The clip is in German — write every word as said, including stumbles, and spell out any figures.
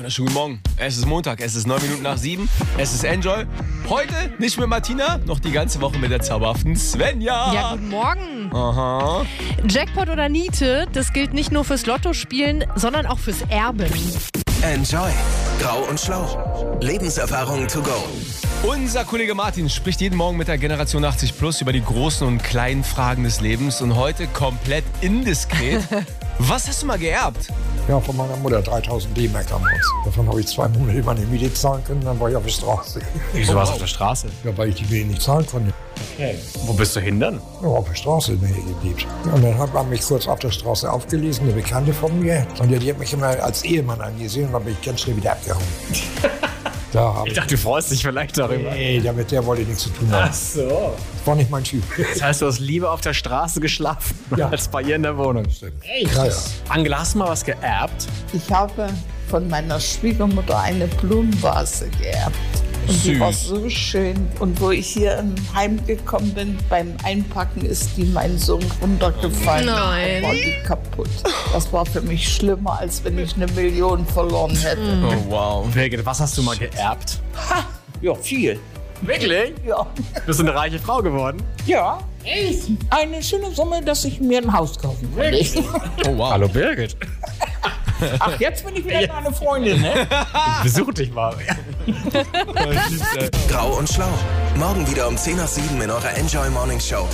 Schönen guten Morgen. Es ist Montag, es ist neun Minuten nach sieben. Es ist Enjoy. Heute nicht mit Martina, noch die ganze Woche mit der zauberhaften Svenja. Ja, guten Morgen. Aha. Jackpot oder Niete, das gilt nicht nur fürs Lottospielen, sondern auch fürs Erben. Enjoy. Grau und Schlau. Lebenserfahrung to go. Unser Kollege Martin spricht jeden Morgen mit der Generation achtzig plus über die großen und kleinen Fragen des Lebens und heute komplett indiskret. Was hast du mal geerbt? Ja, von meiner Mutter dreitausend D-Mark damals. Davon habe ich zwei Monate meine Miete zahlen können, dann war ich auf der Straße. Wieso warst du auf der Straße? Ja, weil ich die Miete nicht zahlen konnte. Okay. Wo bist du hin dann? Ja, auf der Straße in der Nähe gelebt. Ja, und dann hat man mich kurz auf der Straße aufgelesen, eine Bekannte von mir. Und die hat mich immer als Ehemann angesehen und dann bin ich ganz schnell wieder abgehauen. Da hab Ich dachte, du freust dich vielleicht darüber. Nee, damit der wollte ich nichts zu tun haben. Ach so. Das war nicht mein Typ. Das heißt, du hast lieber auf der Straße geschlafen Ja. als bei ihr in der Wohnung. Echt? Ja, ja. Angela, hast du mal was geerbt? Ich habe von meiner Schwiegermutter eine Blumenvase geerbt. Und die Süß. war so schön. Und wo ich hier im Heim gekommen bin, beim Einpacken ist die meinem Sohn runtergefallen. Nein. War die kaputt. Das war für mich schlimmer, als wenn ich eine Million verloren hätte. Oh, wow. Birgit, was hast du mal geerbt? Ja, viel. Wirklich? Ja. Bist du eine reiche Frau geworden? Ja. Echt? Eine schöne Summe, dass ich mir ein Haus kaufen konnte. Oh, wow. Hallo Birgit. Ach, jetzt bin ich wieder deine Freundin, ne? Ich besuch dich mal. Grau und Schlau. Morgen wieder um zehn nach sieben in eurer Enjoy Morning Show.